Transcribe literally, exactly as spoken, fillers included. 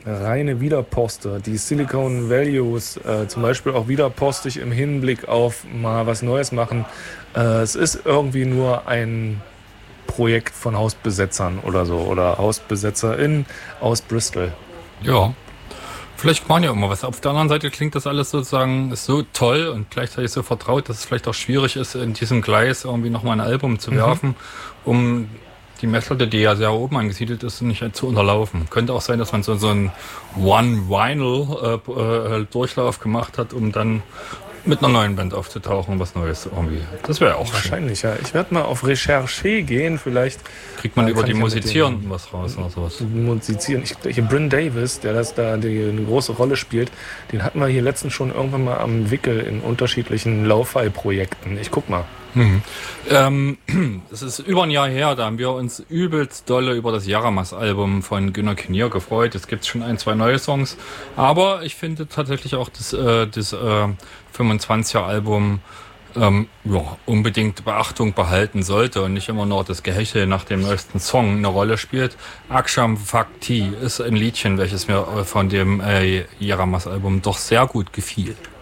reine Wiederposter. Die Silicon Values äh, zum Beispiel auch wiederpostig im Hinblick auf mal was Neues machen. Äh, es ist irgendwie nur ein Projekt von Hausbesetzern oder so oder HausbesetzerInnen aus Bristol. Ja, vielleicht machen ja immer was. Auf der anderen Seite klingt das alles sozusagen so toll und gleichzeitig so vertraut, dass es vielleicht auch schwierig ist, in diesem Gleis irgendwie nochmal ein Album zu werfen, mhm. um die Messlatte, die ja sehr oben angesiedelt ist, nicht zu unterlaufen. Könnte auch sein, dass man so, so einen One-Vinyl-Durchlauf äh, äh, gemacht hat, um dann mit einer neuen Band aufzutauchen und was Neues irgendwie. Das wäre auch wahrscheinlich, schön. Ja. Ich werde mal auf Recherche gehen, vielleicht. Kriegt man über die Musizierenden was raus oder sowas. Musizieren. Ich, hier Bryn Davis, der das da die, eine große Rolle spielt, den hatten wir hier letztens schon irgendwann mal am Wickel in unterschiedlichen Lo-Fi-Projekten. Ich guck mal. Mhm. Ähm, das ist über ein Jahr her, da haben wir uns übelst dolle über das Yaramas-Album von Günner Kinnear gefreut. Jetzt gibt es schon ein, zwei neue Songs, aber ich finde tatsächlich auch das, äh, das äh, fünfundzwanziger-Album ähm, ja, unbedingt Beachtung behalten sollte und nicht immer nur das Gehechel nach dem neuesten Song eine Rolle spielt. Aksham Bhakti ist ein Liedchen, welches mir von dem äh, Yaramas-Album doch sehr gut gefiel.